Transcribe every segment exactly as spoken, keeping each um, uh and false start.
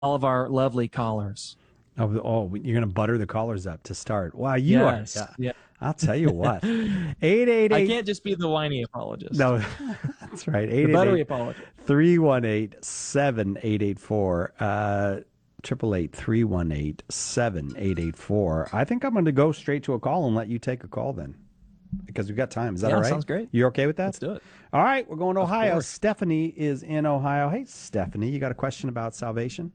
all of our lovely callers. Oh, oh, you're going to butter the callers up to start. Wow, you are. Yes. Yeah. Yeah. I'll tell you what. eight eight I eight. can't just be the whiny apologist. No, that's right. The buttery eight eight eight, apologist. three one eight, seven eight eight four. Uh, triple eight three one eight seven eight eight four. I think I'm going to go straight to a call and let you take a call then, because we've got time. Is that Yeah, all right? sounds great. You're okay with that? Let's do it. All right, we're going to Of Ohio. course. Stephanie is in Ohio. Hey, Stephanie, you got a question about salvation?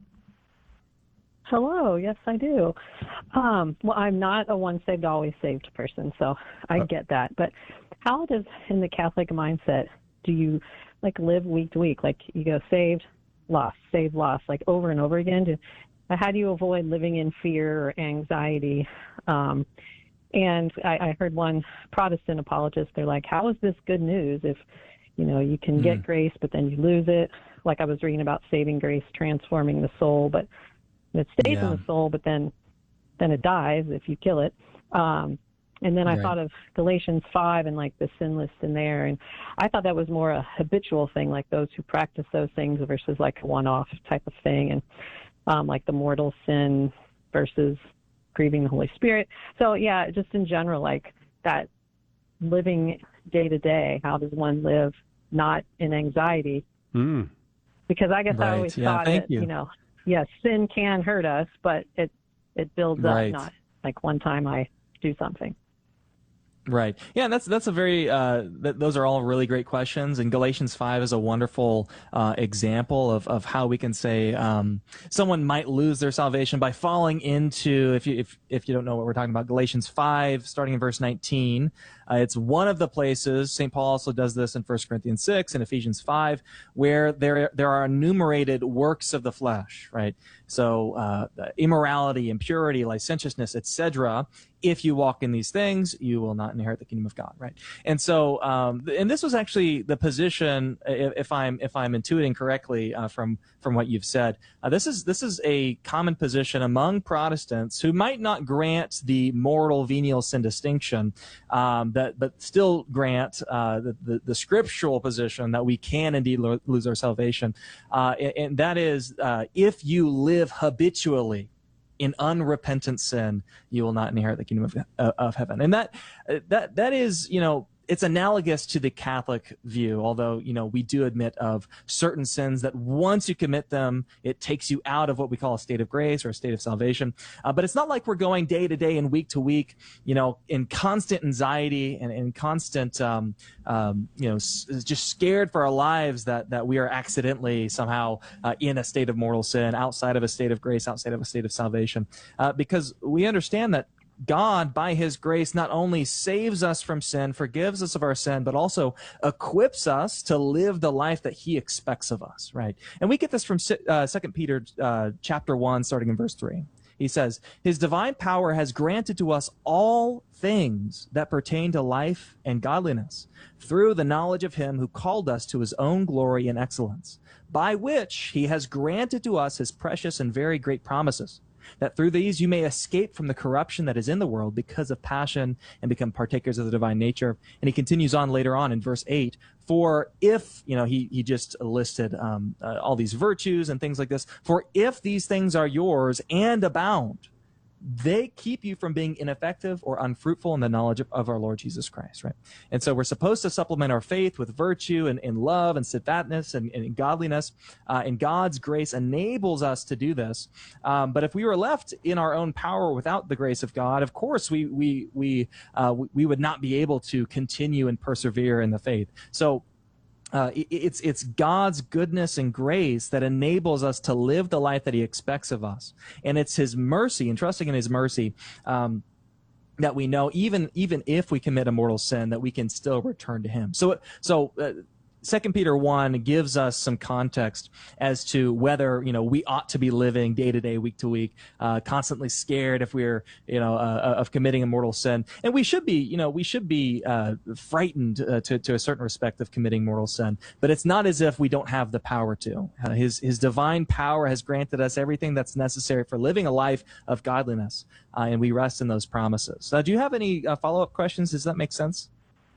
Hello. Yes, I do. Um, well, I'm not a once saved, always saved person, so I get that. But how does, in the Catholic mindset, do you like live week to week? Like you go saved, lost, saved, lost, like over and over again? Do, how do you avoid living in fear or anxiety? Um, and I, I heard one Protestant apologist, they're like, how is this good news if, you know, you can get Mm. grace, but then you lose it? Like I was reading about saving grace transforming the soul, but it stays Yeah. in the soul, but then then it dies if you kill it. Um, and then I Right. thought of Galatians five and like the sin list in there, and I thought that was more a habitual thing, like those who practice those things versus like a one-off type of thing, and um, like the mortal sin versus grieving the Holy Spirit. So yeah, just in general, like that living day to day, how does one live not in anxiety? Mm. Because I guess Right. I always Yeah, thought thank that, you. you know, yes, sin can hurt us, but it it builds Right. up, not like one time I do something. Right. Yeah, and that's that's a very uh, th- those are all really great questions, and Galatians five is a wonderful uh, example of, of how we can say um, someone might lose their salvation by falling into, if you if if you don't know what we're talking about, Galatians five, starting in verse nineteen. Uh, it's one of the places Saint Paul also does this in First Corinthians six and Ephesians five, where there there are enumerated works of the flesh. Right. So uh, immorality, impurity, licentiousness, et cetera. If you walk in these things, you will not inherit the kingdom of God, right? And so, um, and this was actually the position, if, if I'm if I'm intuiting correctly uh, from from what you've said. Uh, this is this is a common position among Protestants who might not grant the mortal venial sin distinction, um, that but still grant uh, the, the the scriptural position that we can indeed lo- lose our salvation, uh, and, and that is uh, if you live habitually in unrepentant sin, you will not inherit the kingdom of, uh, of heaven. And that, that, that is, you know, it's analogous to the Catholic view, although, you know, we do admit of certain sins that once you commit them, it takes you out of what we call a state of grace or a state of salvation. Uh, but it's not like we're going day to day and week to week, you know, in constant anxiety and in constant, um, um, you know, s- just scared for our lives that, that we are accidentally somehow uh, in a state of mortal sin, outside of a state of grace, outside of a state of salvation. Uh, because we understand that God, by his grace, not only saves us from sin, forgives us of our sin, but also equips us to live the life that he expects of us, right? And we get this from uh, Second Peter uh, chapter one, starting in verse three. He says, his divine power has granted to us all things that pertain to life and godliness through the knowledge of him who called us to his own glory and excellence, by which he has granted to us his precious and very great promises, that through these you may escape from the corruption that is in the world because of passion and become partakers of the divine nature. And he continues on later on in verse eight, for if, you know, he, he just listed um, uh, all these virtues and things like this, for if these things are yours and abound, they keep you from being ineffective or unfruitful in the knowledge of, of our Lord Jesus Christ, right? And so we're supposed to supplement our faith with virtue and, and love and steadfastness and, and godliness, uh, and God's grace enables us to do this. Um, but if we were left in our own power without the grace of God, of course we we we uh, we would not be able to continue and persevere in the faith. So Uh, it, it's it's God's goodness and grace that enables us to live the life that he expects of us. And it's his mercy, and trusting in his mercy, um, that we know even even if we commit a mortal sin, that we can still return to him. So so uh, Second Peter one gives us some context as to whether, you know, we ought to be living day to day, week to week, uh, constantly scared if we're, you know, uh, of committing a mortal sin. And we should be, you know, we should be uh, frightened uh, to, to a certain respect of committing mortal sin. But it's not as if we don't have the power to. Uh, his, his divine power has granted us everything that's necessary for living a life of godliness, uh, and we rest in those promises. Uh, do you have any uh, follow-up questions? Does that make sense?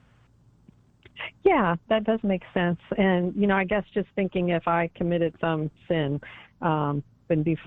Yeah, that does make sense. And, you know, I guess just thinking if I committed some sin, um, happened before.